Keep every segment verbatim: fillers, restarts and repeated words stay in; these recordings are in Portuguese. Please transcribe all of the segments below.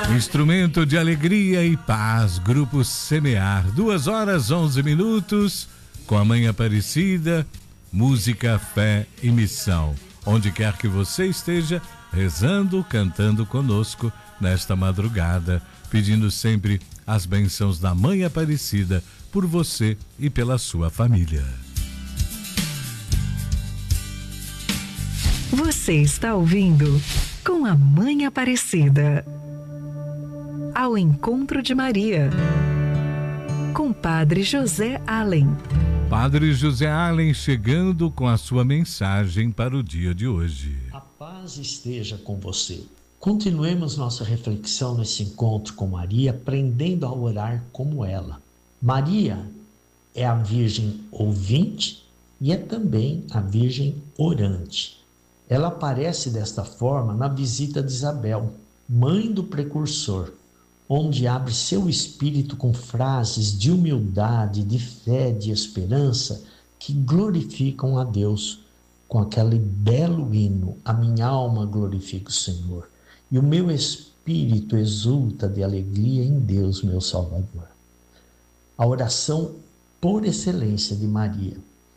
Instrumento de alegria e paz, Grupo Semear, duas horas, onze minutos, com a Mãe Aparecida, música, fé e missão. Onde quer que você esteja, rezando, cantando conosco nesta madrugada, pedindo sempre as bênçãos da Mãe Aparecida por você e pela sua família. Você está ouvindo Com a Mãe Aparecida. Ao Encontro de Maria, com Padre José Allen. Padre José Allen chegando com a sua mensagem para o dia de hoje. A paz esteja com você. Continuemos nossa reflexão nesse encontro com Maria, aprendendo a orar como ela. Maria é a Virgem ouvinte e é também a Virgem orante. Ela aparece desta forma na visita de Isabel, mãe do precursor, onde abre seu espírito com frases de humildade, de fé, de esperança, que glorificam a Deus, com aquele belo hino: a minha alma glorifica o Senhor, e o meu espírito exulta de alegria em Deus, meu Salvador. A oração por excelência de Maria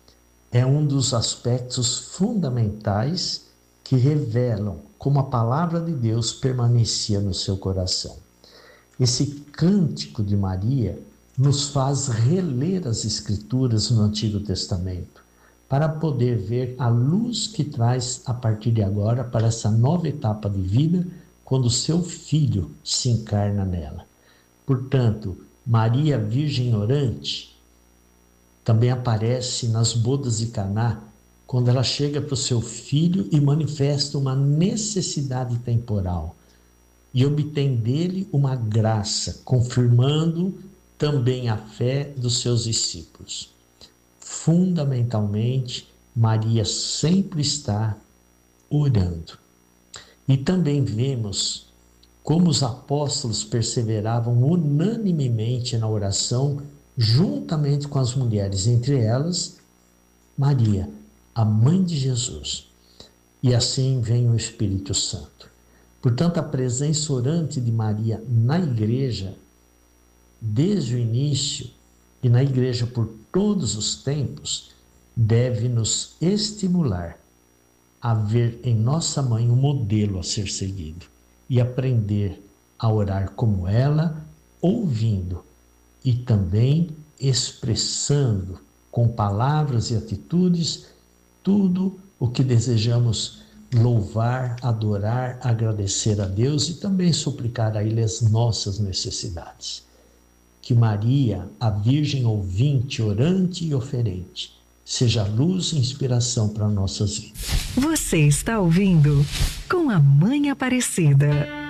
é um dos aspectos fundamentais que revelam como a palavra de Deus permanecia no seu coração. Esse cântico de Maria nos faz reler as Escrituras no Antigo Testamento, para poder ver a luz que traz a partir de agora para essa nova etapa de vida, quando seu Filho se encarna nela. Portanto, Maria Virgem Orante também aparece nas bodas de Caná, quando ela chega para o seu filho e manifesta uma necessidade temporal, e obtém dele uma graça, confirmando também a fé dos seus discípulos. Fundamentalmente, Maria sempre está orando. E também vemos como os apóstolos perseveravam unanimemente na oração, juntamente com as mulheres, entre elas, Maria, a mãe de Jesus. E assim vem o Espírito Santo. Portanto, a presença orante de Maria na igreja, desde o início, e na igreja por todos os tempos, deve nos estimular a ver em nossa mãe um modelo a ser seguido e aprender a orar como ela, ouvindo e também expressando com palavras e atitudes tudo o que desejamos louvar, adorar, agradecer a Deus e também suplicar a Ele as nossas necessidades. Que Maria, a Virgem ouvinte, orante e oferente, seja luz e inspiração para nossas vidas. Você está ouvindo Com a Mãe Aparecida.